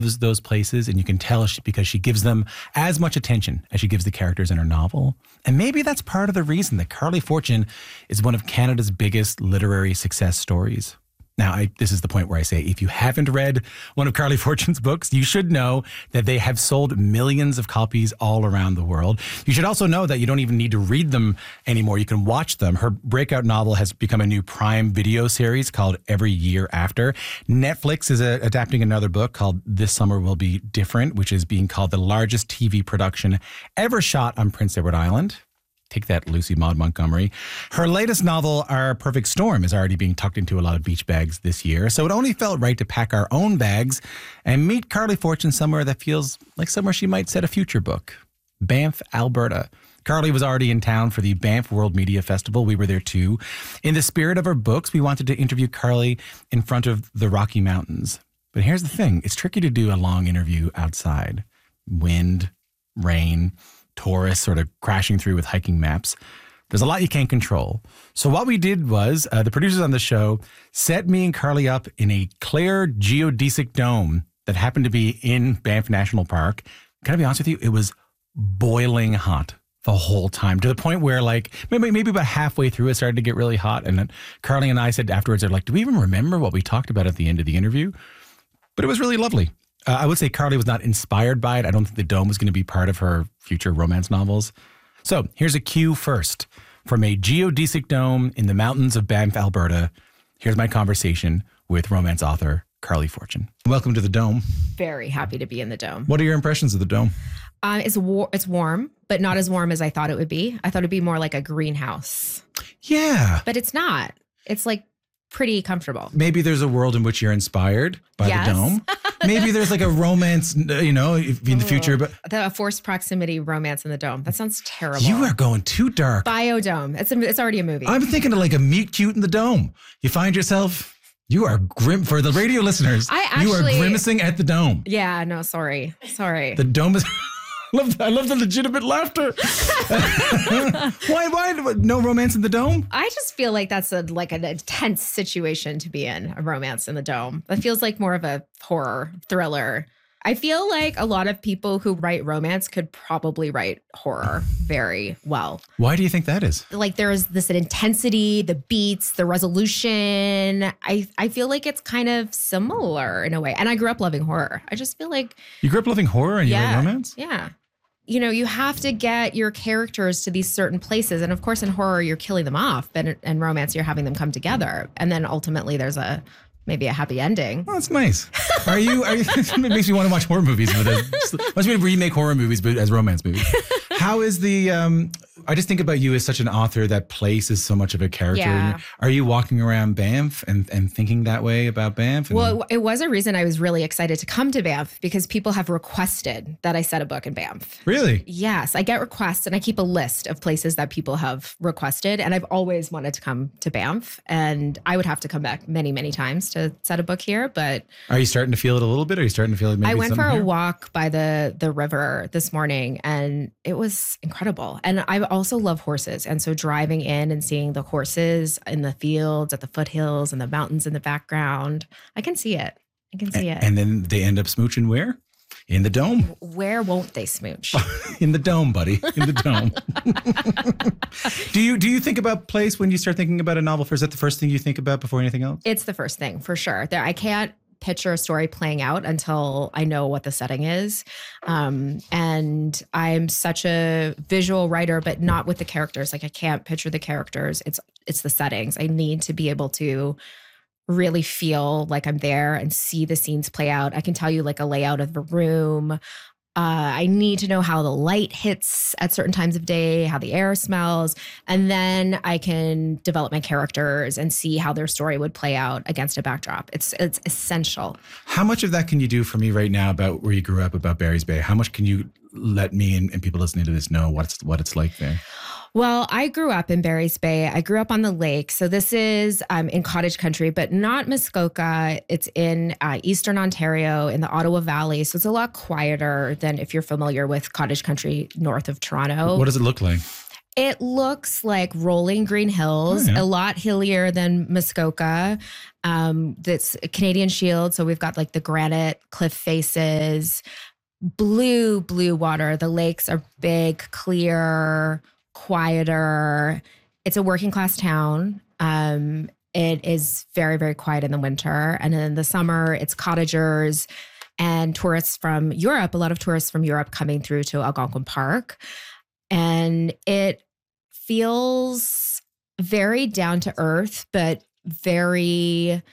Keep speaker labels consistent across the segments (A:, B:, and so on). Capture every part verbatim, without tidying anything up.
A: loves those places, and you can tell she, because she gives them as much attention as she gives the characters in her novel. And maybe that's part of the reason that Carly Fortune is one of Canada's biggest literary success stories. Now, I, this is the point where I say, if you haven't read one of Carly Fortune's books, you should know that they have sold millions of copies all around the world. You should also know that you don't even need to read them anymore. You can watch them. Her breakout novel has become a new Prime Video series called Every Year After. Netflix is uh, adapting another book called This Summer Will Be Different, which is being called the largest T V production ever shot on Prince Edward Island. Take that, Lucy Maud Montgomery. Her latest novel, Our Perfect Storm, is already being tucked into a lot of beach bags this year. So it only felt right to pack our own bags and meet Carly Fortune somewhere that feels like somewhere she might set a future book. Banff, Alberta. Carly was already in town for the Banff World Media Festival. We were there too. In the spirit of our books, we wanted to interview Carly in front of the Rocky Mountains. But here's the thing. It's tricky to do a long interview outside. Wind, rain, tourists sort of crashing through with hiking maps. There's a lot you can't control. So what we did was, uh, the producers on the show set me and Carly up in a clear geodesic dome that happened to be in Banff National Park. Can I be honest with you? It was boiling hot the whole time, to the point where, like, maybe maybe about halfway through it started to get really hot. And then Carly and I said afterwards, they're like, do we even remember what we talked about at the end of the interview? But it was really lovely. Uh, I would say Carly was not inspired by it. I don't think the dome was going to be part of her future romance novels. So here's a cue first. From a geodesic dome in the mountains of Banff, Alberta, here's my conversation with romance author Carly Fortune. Welcome to the Dome.
B: Very happy to be in the Dome.
A: What are your impressions of the Dome?
B: Uh, it's, war- it's warm, but not as warm as I thought it would be. I thought it'd be more like a greenhouse.
A: Yeah.
B: But it's not. It's like pretty comfortable.
A: Maybe there's a world in which you're inspired by
B: yes.
A: the Dome. Maybe there's like a romance, you know, in the future. But
B: the forced proximity romance in the Dome. That sounds terrible.
A: You are going too dark.
B: Biodome. It's a, it's already a movie.
A: I'm thinking of like a meet cute in the Dome. You find yourself, you are grim for the radio listeners.
B: I actually,
A: you are grimacing at the Dome.
B: Yeah, no, sorry. Sorry.
A: The Dome is... I love, the, I love the legitimate laughter. why, why, no romance in the Dome?
B: I just feel like that's a like an intense situation to be in, a romance in the Dome. That feels like more of a horror thriller. I feel like a lot of people who write romance could probably write horror very well.
A: Why do you think that is?
B: Like there's this intensity, the beats, the resolution. I, I feel like it's kind of similar in a way. And I grew up loving horror. I just feel like...
A: You grew up loving horror and you
B: yeah,
A: write romance?
B: Yeah. You know, you have to get your characters to these certain places. And of course, in horror, you're killing them off. But in, in romance, you're having them come together. And then ultimately, there's a maybe a happy ending.
A: Oh, that's nice. Are you, are you, it makes me want to watch horror movies. But it must be remake horror movies, but as romance movies. How is the, um, I just think about you as such an author that places so much of a character.
B: Yeah.
A: Are you walking around Banff and, and thinking that way about Banff? And
B: well, it was a reason I was really excited to come to Banff because people have requested that I set a book in Banff.
A: Really?
B: Yes. I get requests and I keep a list of places that people have requested. And I've always wanted to come to Banff. And I would have to come back many, many times to set a book here. But
A: are you starting to feel it a little bit? Are you starting to feel like maybe
B: I went for a
A: here?
B: walk by the, the river this morning and it was incredible. And I also love horses. And so driving in and seeing the horses in the fields, at the foothills and the mountains in the background, I can see it. I can see
A: and,
B: it.
A: And then they end up smooching where? In the Dome.
B: Where won't they smooch?
A: In the Dome, buddy. In the Dome. do you do you think about place when you start thinking about a novel? Or is that the first thing you think about before anything else?
B: It's the first thing, for sure. There, I can't picture a story playing out until I know what the setting is. Um, and I'm such a visual writer, but not with the characters. Like I can't picture the characters. It's it's the settings. I need to be able to really feel like I'm there and see the scenes play out. I can tell you like a layout of the room. Uh, I need to know how the light hits at certain times of day, how the air smells, and then I can develop my characters and see how their story would play out against a backdrop. It's it's essential.
A: How much of that can you do for me right now about where you grew up, about Barry's Bay? How much can you let me and, and people listening to this know what's what it's like there?
B: Well, I grew up in Barry's Bay. I grew up on the lake. So this is um, in cottage country, but not Muskoka. It's in uh, Eastern Ontario in the Ottawa Valley. So it's a lot quieter than if you're familiar with cottage country north of Toronto.
A: What does it look like?
B: It looks like rolling green hills,
A: Oh, yeah.
B: a lot hillier than Muskoka. Um, that's a Canadian Shield. So we've got like the granite cliff faces, blue, blue water. The lakes are big, clear, quieter. It's a working class town. Um, it is very, very quiet in the winter. And in the summer, it's cottagers and tourists from Europe, a lot of tourists from Europe coming through to Algonquin Park. And it feels very down to earth, but very,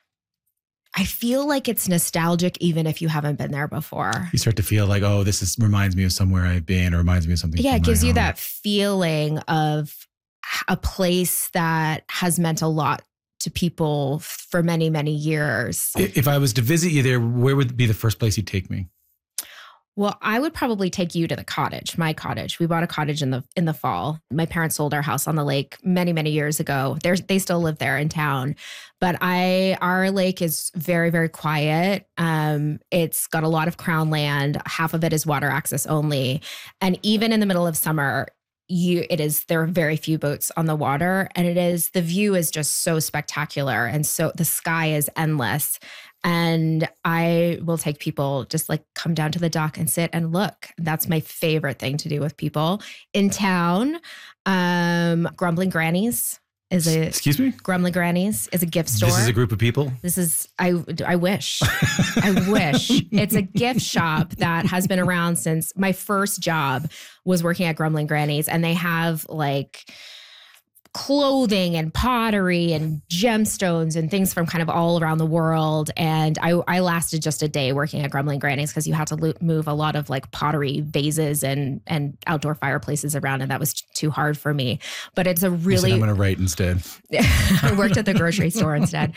B: I feel like it's nostalgic even if you haven't been there before.
A: You start to feel like, oh, this is reminds me of somewhere I've been or reminds me of something.
B: Yeah,
A: from
B: it
A: my
B: gives you
A: home.
B: that feeling of a place that has meant a lot to people for many, many years.
A: If I was to visit you there, where would be the first place you'd take me?
B: Well, I would probably take you to the cottage, my cottage. We bought a cottage in the in the fall. My parents sold our house on the lake many, many years ago. They're, they still live there in town. But I our lake is very, very quiet. Um, it's got a lot of crown land. Half of it is water access only. And even in the middle of summer, you it is there are very few boats on the water. And it is the view is just so spectacular. And so the sky is endless. And I will take people just like come down to the dock and sit and look. That's my favorite thing to do with people in town. Um, Grumbling Grannies is a
A: Excuse me?
B: Grumbling Grannies is a gift store.
A: This is a group of people?
B: This is I I wish. I wish. It's a gift shop that has been around since my first job was working at Grumbling Grannies, and they have like clothing and pottery and gemstones and things from kind of all around the world. And I, I lasted just a day working at Grumbling Grannies because you had to lo- move a lot of like pottery vases and and outdoor fireplaces around, and that was too hard for me. But it's a
A: You said,
B: really
A: I'm going to write instead.
B: I worked at the grocery store instead.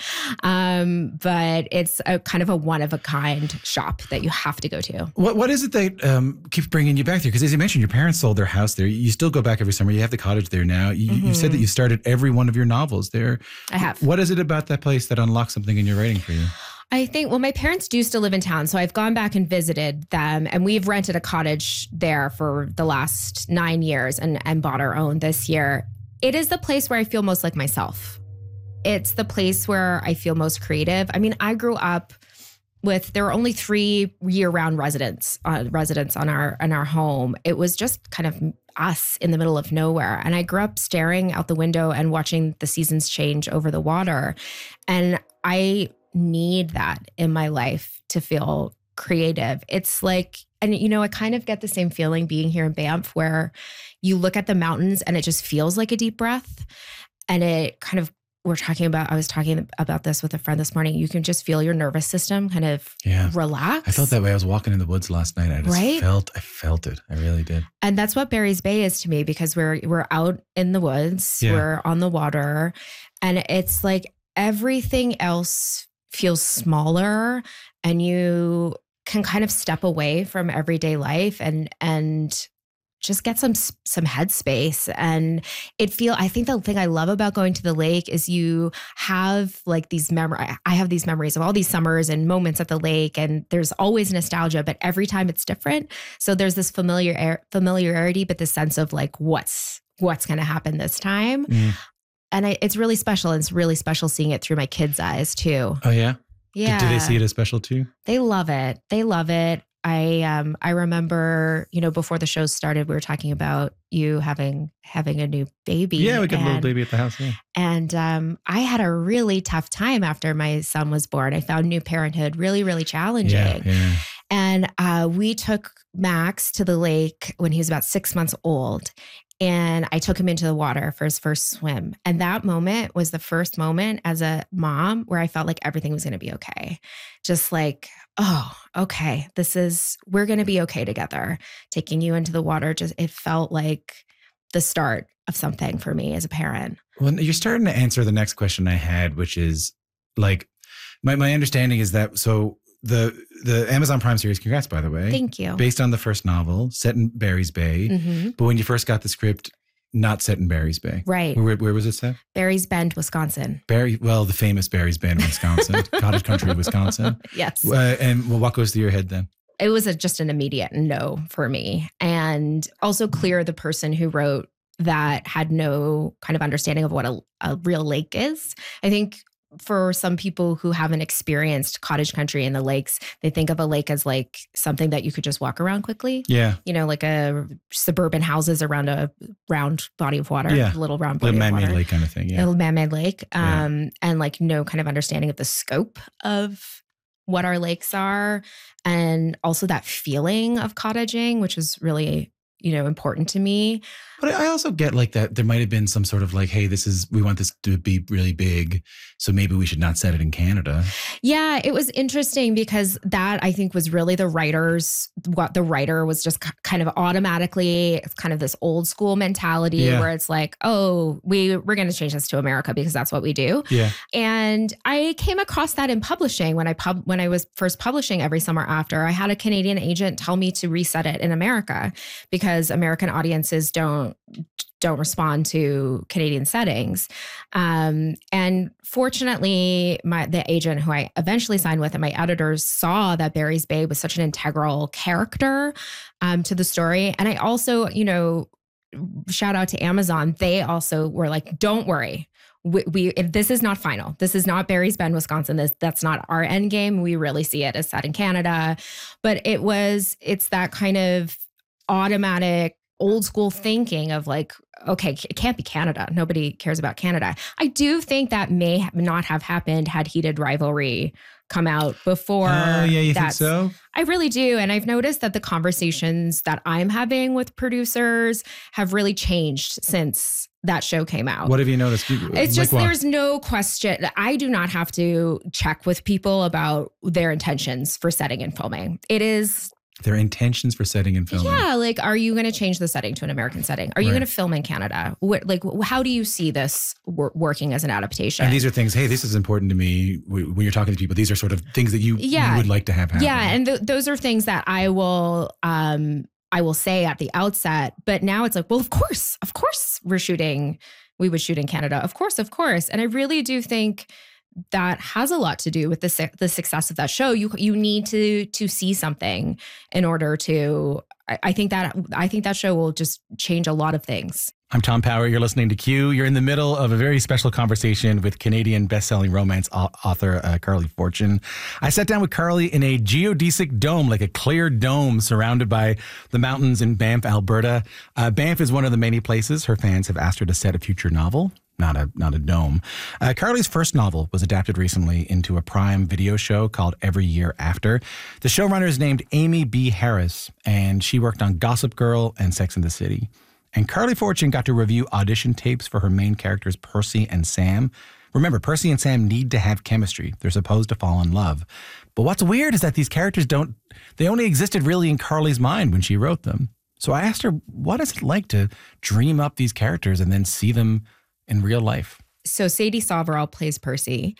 B: Um, but it's a kind of a one of a kind shop that you have to go to.
A: What What is it that um, keeps bringing you back there? Because as you mentioned, your parents sold their house there. You still go back every summer. You have the cottage there now. You,
B: Mm-hmm.
A: you said that you started every one of your novels there.
B: I have.
A: What is it about that place that unlocks something in your writing for you?
B: I think, well, my parents do still live in town. So I've gone back and visited them, and we've rented a cottage there for the last nine years and, and bought our own this year. It is the place where I feel most like myself. It's the place where I feel most creative. I mean, I grew up with, there were only three year-round residents, uh, residents on our on our home. It was just kind of us in the middle of nowhere. And I grew up staring out the window and watching the seasons change over the water. And I need that in my life to feel creative. It's like, and you know, I kind of get the same feeling being here in Banff where you look at the mountains and it just feels like a deep breath. And it kind of, we're talking about, I was talking about this with a friend this morning. You can just feel your nervous system kind of
A: Yeah.
B: relax.
A: I felt that way. I was walking in the woods last night. I just
B: Right?
A: felt, I felt it. I really did.
B: And that's what Barry's Bay is to me, because we're we're out in the woods,
A: Yeah.
B: we're on the water, and it's like everything else feels smaller, and you can kind of step away from everyday life and and just get some some headspace. And it feel I think the thing I love about going to the lake is you have like these memory I have these memories of all these summers and moments at the lake, and there's always nostalgia, but every time it's different. So there's this familiar familiarity, but the sense of like what's what's going to happen this time.
A: Mm.
B: And I, it's really special. And it's really special seeing it through my kids' eyes too.
A: Oh, yeah?
B: Yeah.
A: Do, do they see it as special too?
B: They love it. They love it. I um I remember, you know, before the show started, we were talking about you having having a new baby.
A: Yeah, we got a little
B: and-
A: baby at the house. Yeah.
B: And um, I had a really tough time after my son was born. I found new parenthood really, really challenging.
A: Yeah, yeah.
B: And uh, we took Max to the lake when he was about six months old. And I took him into the water for his first swim. And that moment was the first moment as a mom where I felt like everything was going to be okay. Just like, oh, okay, this is, we're going to be okay together. Taking you into the water, just, it felt like the start of something for me as a parent.
A: Well, you're starting to answer the next question I had, which is like, my, my understanding is that, so the the Amazon Prime series, congrats, by the way.
B: Thank you.
A: Based on the first novel, set in Barry's Bay.
B: Mm-hmm.
A: But when you first got the script, not set in Barry's Bay.
B: Right.
A: Where, where was it set?
B: Barry's Bend, Wisconsin.
A: Barry, well, the famous Barry's Bend, Wisconsin, cottage country, Wisconsin.
B: Yes.
A: Uh, and well, what goes through your head then?
B: It was a, just an immediate no for me. And also clear the person who wrote that had no kind of understanding of what a, a real lake is. I think for some people who haven't experienced cottage country in the lakes, they think of a lake as like something that you could just walk around quickly.
A: Yeah.
B: You know, like a suburban houses around a round body of water,
A: Yeah.
B: a little round body
A: Little
B: of
A: man-made
B: water.
A: lake kind of thing.
B: A
A: Yeah.
B: little man-made lake.
A: Yeah.
B: Um, and like no kind of understanding of the scope of what our lakes are. And also that feeling of cottaging, which is really, you know, important to me.
A: But I also get like that there might have been some sort of like, hey, this is, we want this to be really big, so maybe we should not set it in Canada.
B: Yeah, it was interesting because that I think was really the writers, what the writer was just k- kind of automatically, it's kind of this old school mentality
A: Yeah.
B: where it's like, oh, we, we're going to change this to America because that's what we do.
A: Yeah.
B: And I came across that in publishing when I pub when I was first publishing Every Summer After. I had a Canadian agent tell me to reset it in America because American audiences don't don't respond to Canadian settings. Um, and fortunately, my the agent who I eventually signed with and my editors saw that Barry's Bay was such an integral character um, to the story. And I also, you know, shout out to Amazon. They also were like, don't worry. We, we if this is not final. This is not Barry's Bend, Wisconsin. This that's not our end game. We really see it as set in Canada. But it was, it's that kind of automatic old school thinking of like, okay, it can't be Canada. Nobody cares about Canada. I do think that may have not have happened had Heated Rivalry come out before.
A: Oh, yeah, you think
B: that's-
A: so?
B: I really do. And I've noticed that the conversations that I'm having with producers have really changed since that show came out.
A: What have you noticed?
B: It's
A: Like
B: just,
A: what?
B: there's no question. I do not have to check with people about their intentions for setting and filming. It is,
A: Their intentions for setting and filming.
B: yeah, like, are you going to change the setting to an American setting? Are you
A: Right.
B: going to film in Canada? What, like, how do you see this wor- working as an adaptation?
A: And these are things, hey, this is important to me. When you're talking to people, these are sort of things that you,
B: Yeah.
A: you would like to have happen.
B: Yeah, and th- those are things that I will um I will say at the outset, but now it's like, well, of course, of course we're shooting, we would shoot in Canada. Of course, of course. And I really do think that has a lot to do with the su- the success of that show. You you need to to see something in order to I, I think that I think that show will just change a lot of things.
A: I'm Tom Power. You're listening to Q. You're in the middle of a very special conversation with Canadian best-selling romance au- author uh, Carly Fortune. I sat down with Carly in a geodesic dome, like a clear dome surrounded by the mountains in Banff, Alberta. Uh, Banff is one of the many places her fans have asked her to set a future novel. Not a not a dome. Uh, Carly's first novel was adapted recently into a Prime Video show called Every Year After. The showrunner is named Amy B. Harris, and she worked on Gossip Girl and Sex and the City. And Carly Fortune got to review audition tapes for her main characters, Percy and Sam. Remember, Percy and Sam need to have chemistry. They're supposed to fall in love. But what's weird is that these characters don't, they only existed really in Carly's mind when she wrote them. So I asked her, what is it like to dream up these characters and then see them in real life?
B: So Sadie Soverall plays Percy.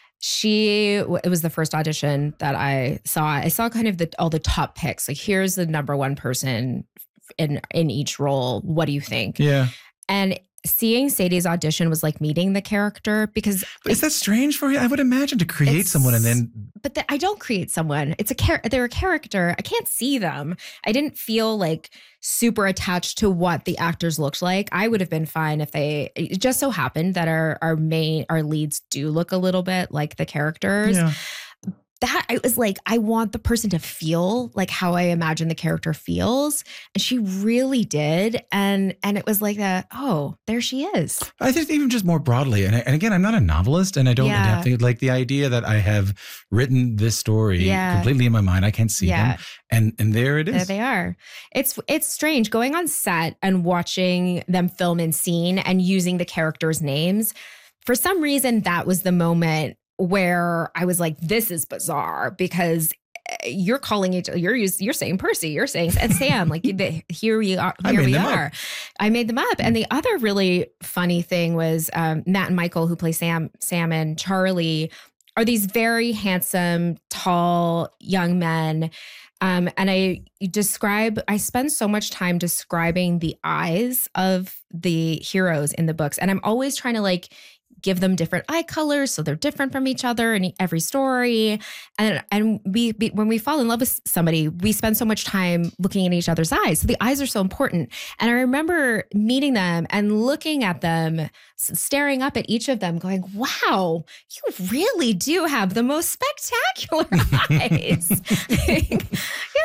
B: She, it was the first audition that I saw. I saw kind of the all the top picks. Like, here's the number one person in in each role. What do you think?
A: Yeah.
B: And seeing Sadie's audition was like meeting the character because
A: Is that strange for you? I would imagine to create
B: It's-
A: someone and then,
B: but the, I don't create someone. It's a char- they're a character. I can't see them. I didn't feel like super attached to what the actors looked like. I would have been fine if they. It just so happened that our our main our leads do look a little bit like the characters.
A: yeah.
B: That I was like, I want the person to feel like how I imagine the character feels, and she really did. And and it was like that. Oh, there she is.
A: I think even just more broadly, and, and again, I'm not a novelist, and I don't
B: Yeah.
A: adapt things. Like the idea that I have written this story
B: Yeah.
A: completely in my mind, I can't see
B: Yeah.
A: them, and and there it
B: There
A: is.
B: they are. It's it's strange going on set and watching them film in scene and using the characters' names. For some reason, that was the moment where I was like, "This is bizarre," because you're calling each you're us- you're saying Percy, you're saying and Sam, like the, here we are.
A: I
B: Here
A: made
B: we
A: them up.
B: are. I made them up. And the other really funny thing was um, Matt and Michael, who play Sam, Sam and Charlie, are these very handsome, tall young men. Um, and I describe, I spend so much time describing the eyes of the heroes in the books. And I'm always trying to like give them different eye colors so they're different from each other in every story. And and we, we when we fall in love with somebody, we spend so much time looking in each other's eyes. So the eyes are so important. And I remember meeting them and looking at them, staring up at each of them, going, wow, you really do have the most spectacular eyes. You're